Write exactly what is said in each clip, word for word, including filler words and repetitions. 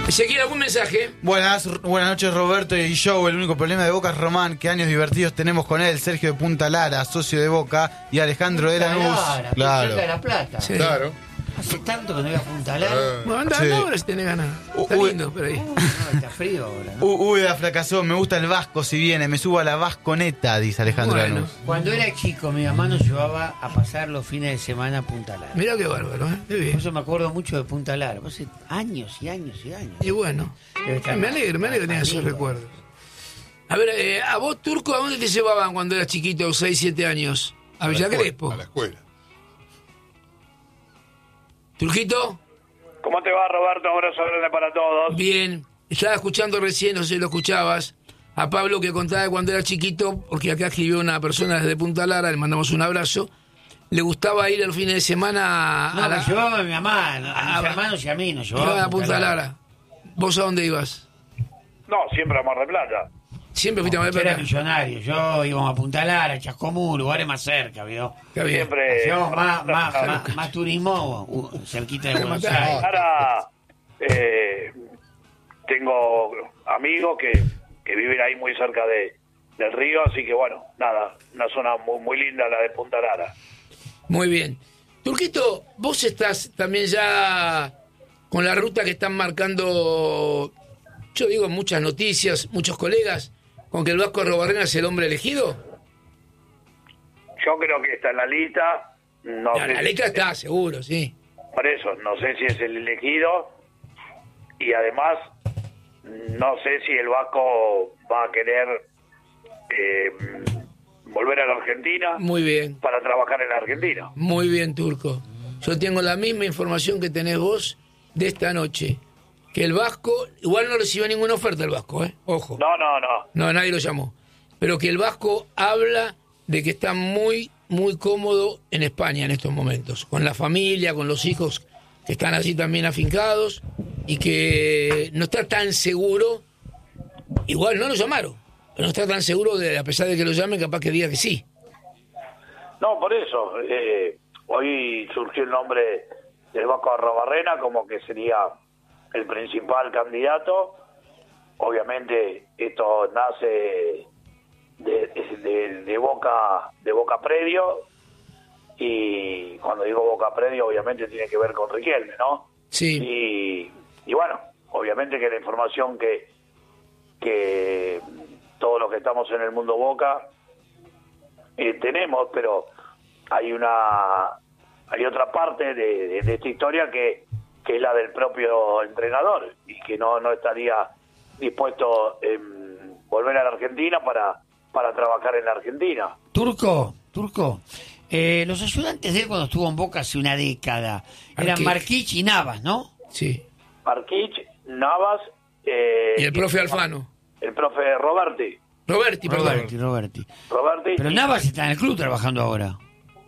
Ezequiel, ¿algún mensaje? Buenas, buenas noches, Roberto y Joe. El único problema de Boca es Román. Qué años divertidos tenemos con él. Sergio de Punta Lara, socio de Boca, y Alejandro de Lanús. Lara, Claro. cerca de La Plata. Sí. Claro. Hace tanto que no voy a Punta Lara. Ah. Bueno, anda, Sí. anda ahora si tenés ganas. Está Uy. lindo, pero ahí. Uh, no, está frío ahora, ¿no? U- Úbeda fracasó. Me gusta el Vasco si viene. Me subo a la Vasconeta, dice Alejandro Bueno. Lanús. Cuando era chico, mi mamá nos llevaba a pasar los fines de semana a Punta Lara. Mirá qué bárbaro, ¿eh? Qué Por bien. eso me acuerdo mucho de Punta Lara. Hace años y años y años. Y bueno, Debe estar me más- alegro, me alegro que más tengas esos lindo. recuerdos. A ver, eh, a vos, Turco, ¿a dónde te llevaban cuando eras chiquito, seis, siete años? A Villa la escuela, Crespo. A la escuela. ¿Turquito? ¿Cómo te va, Roberto? Abrazo grande para todos. Bien. Estaba escuchando recién, no sé si lo escuchabas, a Pablo que contaba de cuando era chiquito, porque acá escribió una persona desde Punta Lara, le mandamos un abrazo. Le gustaba ir el fin de semana No, a la, me llevaba a mi mamá, a mis a- hermanos y a mí. Nos iban llevaba a Punta Lara. ¿Vos a dónde ibas? No, siempre a Mar del Plata. Siempre fuiste a Mar Yo del era Plata. millonario. Yo íbamos a Punta Lara, Chascomú, lugares más cerca, ¿vio? Está bien. Siempre. Hacíamos más, más, más, más turismo uh, cerquita de Buenos matar. Aires. Ahora eh, tengo amigos que, que viven ahí muy cerca de, del río, así que bueno, nada, una zona muy, muy linda la de Punta Lara. Muy bien. Turquito, vos estás también ya con la ruta que están marcando, yo digo, muchas noticias, muchos colegas, con que el Vasco Arrobarrena es el hombre elegido. Yo creo que está en la lista. No La, sé la si- letra está, seguro, sí. Por eso, no sé si es el elegido. Y además, no sé si el Vasco va a querer eh, volver a la Argentina Muy bien, para trabajar en la Argentina. muy bien, Turco. Yo tengo la misma información que tenés vos de esta noche. Que el Vasco, igual no recibió ninguna oferta el Vasco, ¿eh? Ojo. No, no, no. No, nadie lo llamó. Pero que el Vasco habla de que está muy, muy cómodo en España en estos momentos. Con la familia, con los hijos que están así también afincados. Y que no está tan seguro. Igual no lo llamaron. Pero no está tan seguro, de, a pesar de que lo llamen, capaz que diga que sí. No, por eso. eh, hoy surgió el nombre del Vasco Arrobarrena como que sería el principal candidato. Obviamente esto nace de, de, de Boca de Boca Predio, y cuando digo Boca Predio obviamente tiene que ver con Riquelme, ¿no? Sí. Y, y bueno, obviamente que la información que, que todos los que estamos en el mundo Boca eh, tenemos, pero hay una hay otra parte de, de, de esta historia que, que es la del propio entrenador, y que no, no estaría dispuesto en volver a la Argentina para, para trabajar en la Argentina. Turco, Turco. Eh, los ayudantes de él cuando estuvo en Boca hace una década eran Marquich. Marquich y Navas, ¿no? Sí. Marquich, Navas eh, Y el profe Alfano. el profe Roberti. Roberti, perdón. Roberti, Roberti. Roberti Pero y- Navas está en el club trabajando ahora.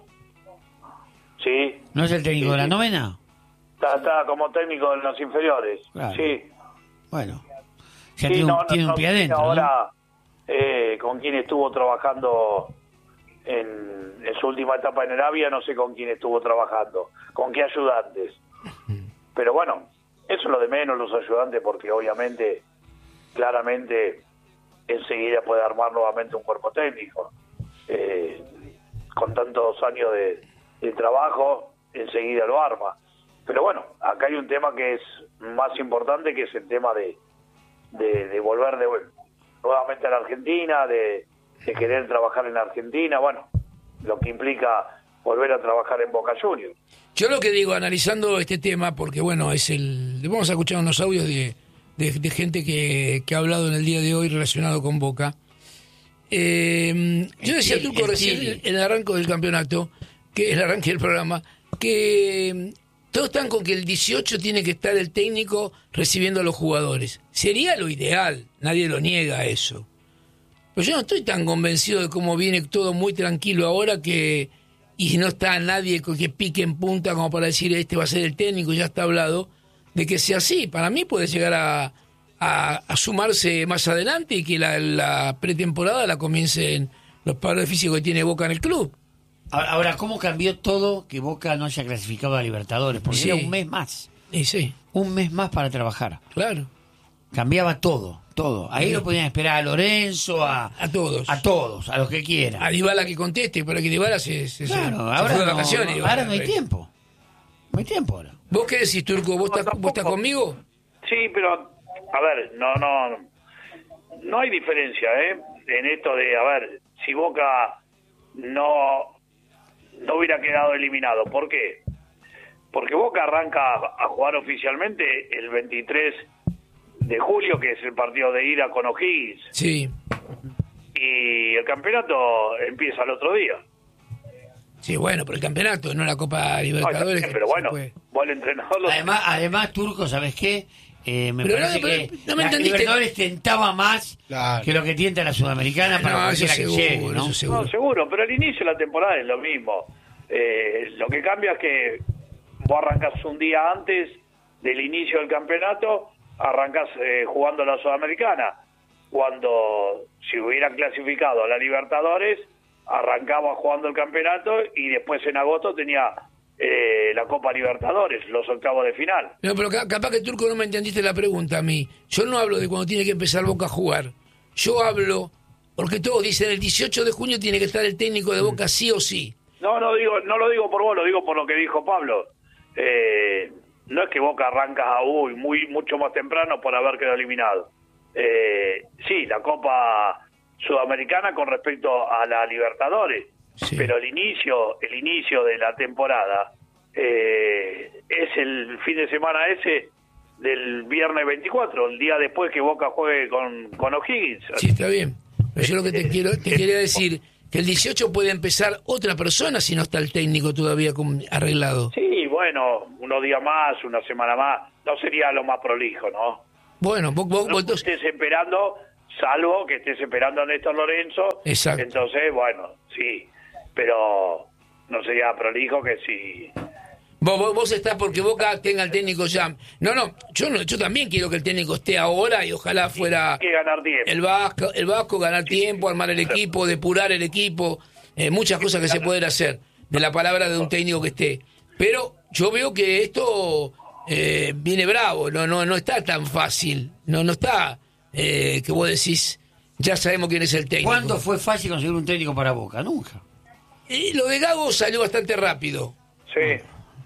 sí, ¿No es el técnico Sí, de la sí. novena? está, está como técnico en los inferiores. Claro. Sí. Bueno. Ya Sí, tiene, no, un, tiene no, un pie no sé adentro, ¿no? ahora eh, con quién estuvo trabajando en, en su última etapa en Arabia, no sé con quién estuvo trabajando, con qué ayudantes. Pero bueno, eso es lo de menos, los ayudantes, porque obviamente, claramente, enseguida puede armar nuevamente un cuerpo técnico. Eh, con tantos años de, de trabajo, enseguida lo arma. Pero bueno, acá hay un tema que es más importante, que es el tema de de, de volver de, nuevamente a la Argentina, de, de querer trabajar en la Argentina, bueno, lo que implica volver a trabajar en Boca Juniors. Yo lo que digo, analizando este tema, porque bueno, es el. Vamos a escuchar unos audios de, de, de gente que, que ha hablado en el día de hoy relacionado con Boca. Eh, yo decía El tú Chile, el recién Chile. en el arranque del campeonato, que el arranque del programa, que todos están con que el dieciocho tiene que estar el técnico recibiendo a los jugadores. Sería lo ideal, nadie lo niega eso. Pero yo no estoy tan convencido de cómo viene todo muy tranquilo ahora, que y no está nadie que pique en punta como para decir este va a ser el técnico, ya está hablado, de que sea así. Para mí puede llegar a, a, a sumarse más adelante y que la, la pretemporada la comiencen los padres físicos que tiene Boca en el club. Ahora, ahora, ¿cómo cambió todo que Boca no haya clasificado a Libertadores? Porque Sí. era un mes más. Y sí, Un mes más para trabajar. claro. Cambiaba todo, todo. Ahí Sí. lo podían esperar a Lorenzo, a, A todos. a todos, a los que quieran. A Dybala que conteste, para que Dybala se, se, Claro, se- se ahora, fue de no, vacaciones. no, Dybala. ahora no hay tiempo. No hay tiempo ahora. ¿Vos qué decís, Turco? ¿Vos, No, estás, ¿Vos estás tampoco. conmigo? Sí, pero, a ver, no, no, no hay diferencia, ¿eh? En esto de, a ver, si Boca no, no hubiera quedado eliminado. ¿Por qué? Porque Boca arranca a jugar oficialmente el veintitrés de julio, que es el partido de ida con O'Higgins, Sí, y el campeonato empieza el otro día. sí, bueno, por el campeonato, no la Copa No, Libertadores. está bien, que pero se bueno, puede. vos el entrenador lo- Además, además Turco, ¿sabes qué? Eh, me Pero parece no, pero que no me la entendiste. Libertadores tentaba más Claro. que lo que tienta la Sudamericana para No, eso cualquiera que seguro, llegue, ¿no? eso seguro. No, seguro, pero el inicio de la temporada es lo mismo. Eh, lo que cambia es que vos arrancás un día antes del inicio del campeonato, arrancás eh, jugando la Sudamericana. Cuando, si hubieran clasificado a la Libertadores, arrancaba jugando el campeonato y después en agosto tenía eh, la Copa Libertadores, los octavos de final. No, pero ca- capaz que, Turco, no me entendiste la pregunta a mí. Yo no hablo de cuando tiene que empezar Boca a jugar. Yo hablo, porque todos dicen el dieciocho de junio tiene que estar el técnico de Boca sí o sí. No, no digo, no lo digo por vos, lo digo por lo que dijo Pablo. Eh, no es que Boca arranca a uy, muy mucho más temprano por haber quedado eliminado. Eh, sí, la Copa Sudamericana con respecto a la Libertadores, Sí. pero el inicio, el inicio de la temporada eh, es el fin de semana ese del viernes veinticuatro, el día después que Boca juegue con, con O'Higgins. Sí, está bien. Pero yo lo que te quiero te quería decir, que el dieciocho puede empezar otra persona si no está el técnico todavía con- arreglado. Sí, bueno, unos días más, una semana más, no sería lo más prolijo, ¿no? Bueno, vos, vos- No vos entonces- estés esperando, salvo que estés esperando a Néstor Lorenzo. Exacto. Entonces, bueno, sí, pero no sería prolijo que si... Vos, vos, vos estás porque Boca tenga el técnico ya. No, no, yo no, yo también quiero que el técnico esté ahora y ojalá fuera Hay que ganar tiempo. el Vasco, el Vasco ganar tiempo, armar el equipo, depurar el equipo, eh, muchas cosas que se pueden hacer de la palabra de un técnico que esté. Pero yo veo que esto eh, viene bravo, no, no, no está tan fácil, no, no está eh, que vos decís, ya sabemos quién es el técnico. ¿Cuándo fue fácil conseguir un técnico para Boca? Nunca. Y lo de Gago salió bastante rápido. Sí,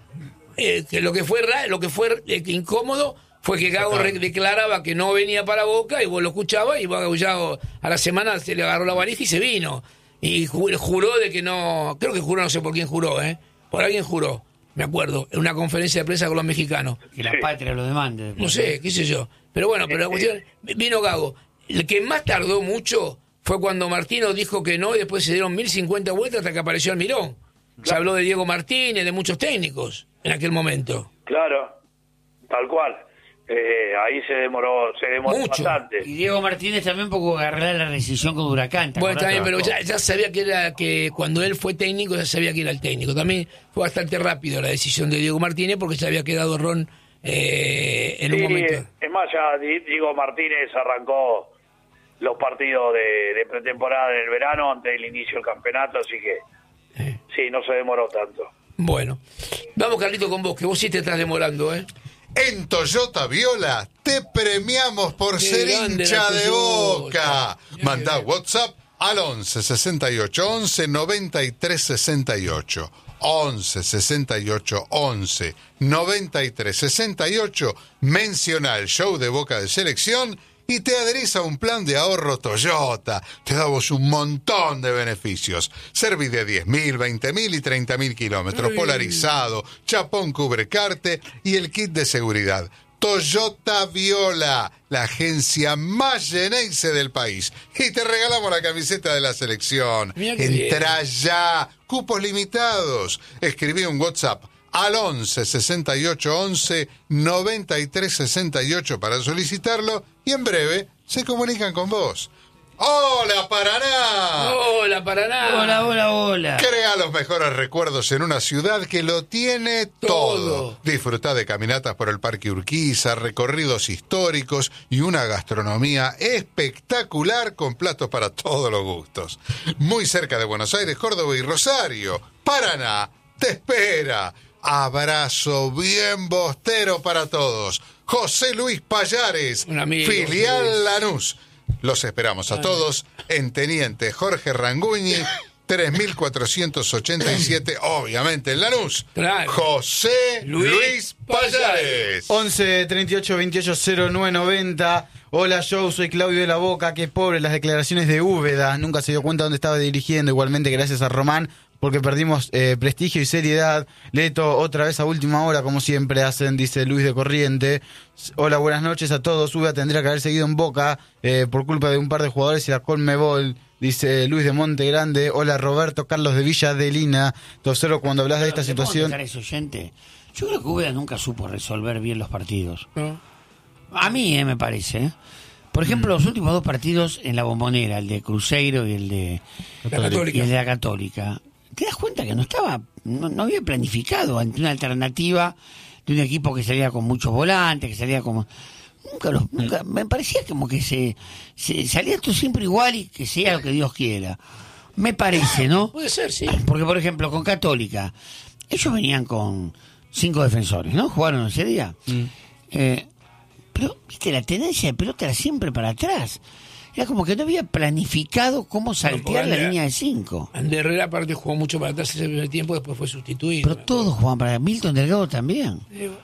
Eh, que lo que fue ra- lo que fue eh, incómodo fue que Gago re- declaraba que no venía para Boca y vos lo escuchabas y Gago ya a la semana se le agarró la valija y se vino y ju- juró de que no, creo que juró, no sé por quién juró, eh por alguien juró, me acuerdo, en una conferencia de prensa con los mexicanos, Que la Sí. patria lo demande. después. no sé, qué sé yo, pero bueno, pero la cuestión, vino Gago. El que más tardó mucho fue cuando Martino dijo que no y después se dieron mil cincuenta vueltas hasta que apareció Almirón. Se habló de Diego Martínez, de muchos técnicos en aquel momento. claro, tal cual. Eh, ahí se demoró, se demoró Mucho. bastante. Y Diego Martínez también poco agarrar la rescisión con Huracán. ¿te Bueno, acordás? también, pero ya, ya sabía que era que cuando él fue técnico, ya sabía que era el técnico. También fue bastante rápido la decisión de Diego Martínez porque se había quedado Ron eh, en un Sí, momento. es más, ya Di- Diego Martínez arrancó los partidos de, de pretemporada en el verano antes del inicio del campeonato, así que Eh, sí, no se demoró tanto. Bueno, vamos Carlito con vos, que vos sí te estás demorando, ¿eh? En Toyota Viola te premiamos por Qué ser grande hincha la de Toyota. Boca. Qué Mandá bien. WhatsApp al once sesenta y ocho once noventa y tres sesenta y ocho. once sesenta y ocho once noventa y tres sesenta y ocho. Menciona el show de Boca de Selección y te adherís a un plan de ahorro Toyota. Te damos un montón de beneficios. Servi de diez mil, veinte mil y treinta mil kilómetros. Ay. Polarizado, chapón cubrecarte y el kit de seguridad. Toyota Viola, la agencia más Geneise del país. Y te regalamos la camiseta de la selección. Mirá qué Entrá ya. Cupos limitados. Escribí un WhatsApp al once sesenta y ocho once noventa y tres sesenta y ocho para solicitarlo y en breve se comunican con vos. ¡Hola, Paraná! Hola, Paraná. Hola, hola, hola. Crea los mejores recuerdos en una ciudad que lo tiene todo. Todo. Disfruta de caminatas por el Parque Urquiza, recorridos históricos y una gastronomía espectacular con platos para todos los gustos. Muy cerca de Buenos Aires, Córdoba y Rosario, Paraná te espera. abrazo bien bostero para todos. José Luis Payares, Un amigo, filial José Luis. Lanús. Los esperamos a todos en Teniente Jorge Ranguñi, tres mil cuatrocientos ochenta y siete, obviamente en Lanús. Claro. José Luis Luis Payares. once treinta y ocho veintiocho cero nueve noventa. Hola, yo soy Claudio de la Boca. Qué pobre las declaraciones de Úbeda. Nunca se dio cuenta dónde estaba dirigiendo. Igualmente, gracias a Román, porque perdimos eh, prestigio y seriedad. Leto otra vez a última hora, como siempre hacen, dice Luis de Corriente. Hola, buenas noches a todos. Úbeda tendría que haber seguido en Boca eh, por culpa de un par de jugadores y la Conmebol. Dice Luis de Monte Grande. Hola, Roberto Carlos de Villa de Lina. Tosero, cuando hablas de esta ¿Le puedo situación... contestar a ese oyente? Yo creo que Úbeda nunca supo resolver bien los partidos. ¿No? A mí, eh, me parece. ¿eh? Por ejemplo, los últimos dos partidos en la Bombonera, el de Cruzeiro y el de La Católica. y el de la Católica, te das cuenta que no estaba, no, no había planificado ante una alternativa de un equipo que salía con muchos volantes, que salía como nunca, los, nunca me parecía como que se, se salía todo siempre igual y que sea lo que Dios quiera. Me parece, ¿no? Puede ser, sí. Porque, por ejemplo, con Católica, ellos venían con cinco defensores, ¿no? Jugaron ese día. Mm. Eh, pero, viste, la tendencia de pelota era siempre para atrás. Era como que no había planificado cómo saltear la André- línea de cinco. André Herrera, aparte, jugó mucho para atrás ese primer tiempo, después fue sustituido. Pero todos jugaban para Milton Delgado también.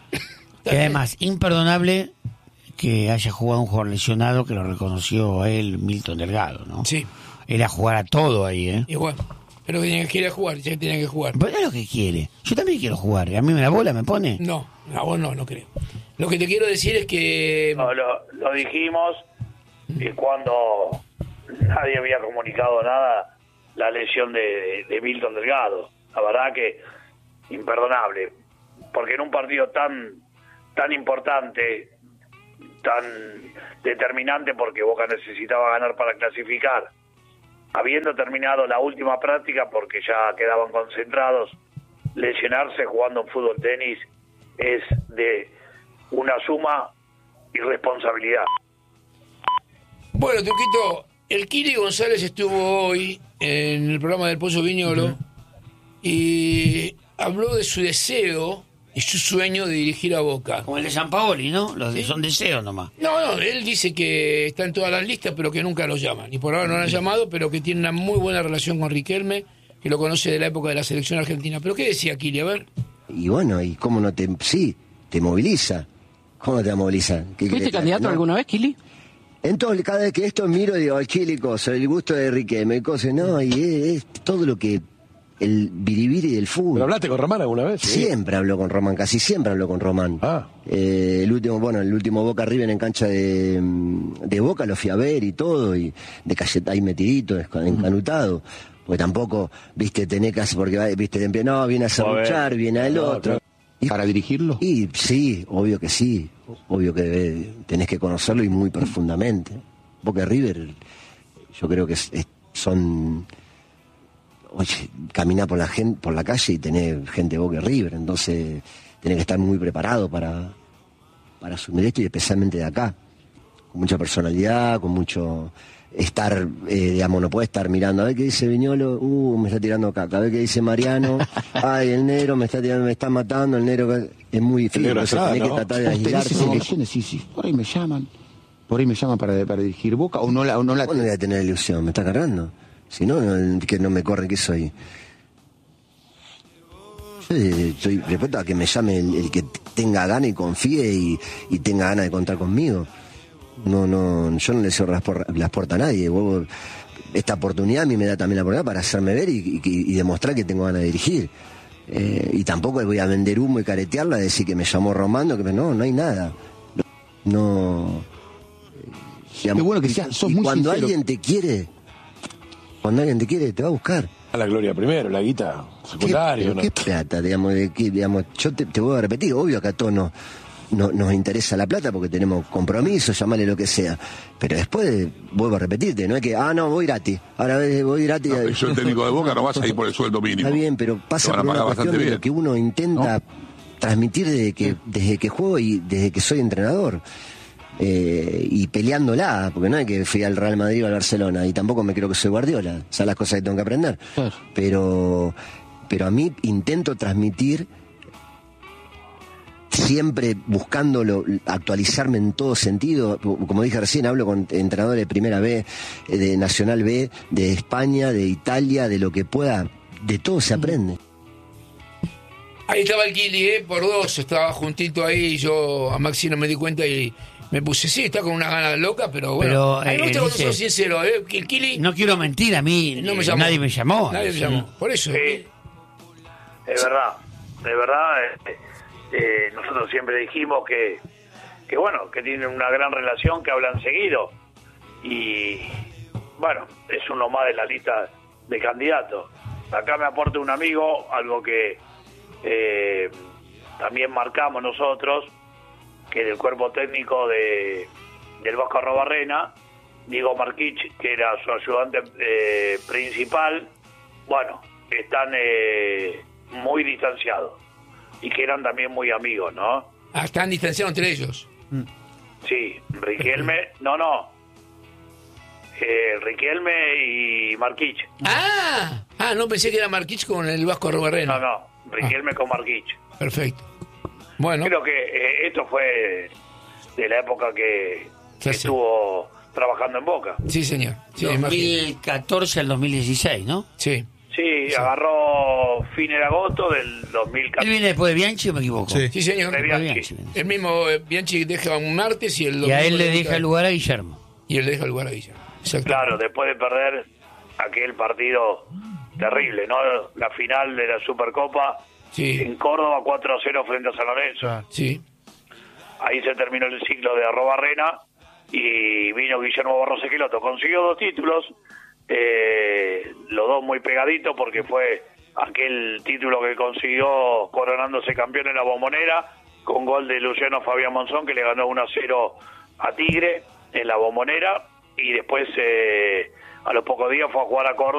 Y además, imperdonable que haya jugado un jugador lesionado que lo reconoció a él, Milton Delgado, ¿no? Sí, Era jugar a todo ahí, ¿eh? igual. Pero tenía que querer jugar, ya que tenía que jugar. Pero es lo que quiere. Yo también quiero jugar. A mí me la bola me pone. No, a vos no, no creo. Lo que te quiero decir es que... No, lo, lo dijimos y cuando nadie había comunicado nada, la lesión de, de, de Milton Delgado. La verdad que imperdonable, porque en un partido tan tan importante, tan determinante, porque Boca necesitaba ganar para clasificar, habiendo terminado la última práctica porque ya quedaban concentrados, lesionarse jugando en fútbol tenis es de una suma irresponsabilidad. Bueno, Turquito, el Kili González estuvo hoy en el programa del Pollo Viñolo uh-huh. y habló de su deseo y su sueño de dirigir a Boca. Como el de San Paoli, ¿no? Los de ¿Sí? Son deseos nomás. No, no, él dice que está en todas las listas, pero que nunca lo llaman. Y por ahora no lo han llamado, pero que tiene una muy buena relación con Riquelme, que lo conoce de la época de la selección argentina. ¿Pero qué decía Kili? A ver. Y bueno, ¿y cómo no te...? Sí, te moviliza. ¿Cómo te moviliza? ¿Fuiste candidato ¿no? alguna vez, Kili? Entonces, cada vez que esto miro, digo, al Chile, cosa, el gusto de Riquelme, cosas, no, y es, es todo lo que... el biribiri del fútbol. ¿Pero hablaste con Román alguna vez? ¿Sí? Siempre habló con Román, casi siempre habló con Román. Ah. Eh, el último, bueno, el último Boca River en cancha de, de Boca lo fui a ver y todo, y de Cayetá ahí metidito, encanutado. Porque tampoco, viste, tenés que hacer, porque, viste, no, viene a serruchar, viene al otro. No, y ¿para dirigirlo? Y sí, obvio que sí, obvio que debe, tenés que conocerlo y muy profundamente. Boca River, yo creo que es, es, son... Oye, caminar por la gente, por la calle y tener gente de Boca River, entonces tenés que estar muy preparado para, para asumir esto, y especialmente de acá, con mucha personalidad, con mucho estar, eh, digamos, no puede estar mirando a ver qué dice Viñolo, uh, me está tirando caca, a ver qué dice Mariano, ay, el negro me está tirando, me está matando, el negro, es muy difícil, entonces tenés ¿no? que tratar de aislarse. Sí, sí, sí, por ahí me llaman, por ahí me llaman para, para dirigir Boca, o no la... O no la... ¿Cuándo voy a tener ilusión? ¿Me está cargando? Si no, no, que no me corre, que soy. Yo estoy respeto a que me llame el, el que tenga ganas y confíe y, y tenga ganas de contar conmigo. No, no, yo no le cierro las, por, las puertas a nadie. Vos, esta oportunidad a mí me da también la oportunidad para hacerme ver y, y, y demostrar que tengo ganas de dirigir. Eh, y tampoco le voy a vender humo y caretearla, decir que me llamó Romando, que no, no hay nada. No. Digamos, qué bueno que sea, sos y muy cuando sincero. Alguien te quiere. Cuando alguien te quiere, te va a buscar. A la gloria primero, la guita secundaria. ¿Qué, ¿no? ¿Qué plata? Digamos, de, qué, digamos, yo te, te voy a repetir, obvio que a todos nos, no, nos interesa la plata porque tenemos compromisos, llamarle lo que sea. Pero después, vuelvo a repetirte, no es que, ah, no, voy gratis. Ahora voy gratis. No, yo el técnico de Boca no vas a ir por el sueldo mínimo. Está bien, pero pasa por una cuestión de lo que uno intenta ¿no? transmitir desde que, desde que juego y desde que soy entrenador. Eh, y peleándola, porque no es que fui al Real Madrid o al Barcelona, y tampoco me creo que soy Guardiola, son las cosas que tengo que aprender. Claro. Pero, pero a mí intento transmitir siempre buscándolo, actualizarme en todo sentido. Como dije recién, hablo con entrenadores de Primera B, de Nacional B, de España, de Italia, de lo que pueda, de todo se aprende. Ahí estaba el Kili, ¿eh? Por dos, estaba juntito ahí, yo a Maxi no me di cuenta y me puse, sí, está con una gana loca, pero bueno. Pero, a mí me eh, gusta cuando dice- sos sincero, ¿eh? Que el Kili No quiero mentir, a mí no me eh, llamó. nadie me llamó. Nadie me Sí. llamó. Por eso. Sí, es verdad, de verdad. eh, eh, nosotros siempre dijimos que, que bueno, que tienen una gran relación, que hablan seguido y bueno, es uno más de la lista de candidatos. Acá me aporta un amigo algo que eh, también marcamos nosotros, que del cuerpo técnico de del Vasco Arrobarrena, Diego Marquich, que era su ayudante eh, principal, bueno, están eh, muy distanciados y que eran también muy amigos, ¿no? Ah, están distanciados entre ellos. Sí, Riquelme, no, no, eh, Riquelme y Marquich, Ah, ah, no pensé que era Marquich con el Vasco Arrobarrena. no, no, Riquelme con Marquich. Perfecto. Bueno, Creo que eh, esto fue de la época que, Sí, que sí. estuvo trabajando en Boca. sí, señor. Sí, imagino. dos mil catorce al dos mil dieciséis, ¿no? Sí. Sí, agarró fines de agosto del dos mil ¿Él catorce. viene después de Bianchi o me equivoco? Sí. Sí, señor. De Después de Bianchi. Bianchi. El mismo eh, Bianchi deja un martes y el Y a él domingo le debuta- deja el lugar a Guillermo. Y él le deja el lugar a Guillermo. Exacto. Claro, después de perder aquel partido terrible, ¿no? La final de la Supercopa Sí, en Córdoba, cuatro a cero frente a San Lorenzo. Claro. sí. Ahí se terminó el ciclo de Arrobarrena y vino Guillermo Barros Esqueloto. Consiguió dos títulos, eh, los dos muy pegaditos porque fue aquel título que consiguió coronándose campeón en la Bombonera con gol de Luciano Fabián Monzón, que le ganó uno a cero a Tigre en la Bombonera, y después eh, a los pocos días fue a jugar a Córdoba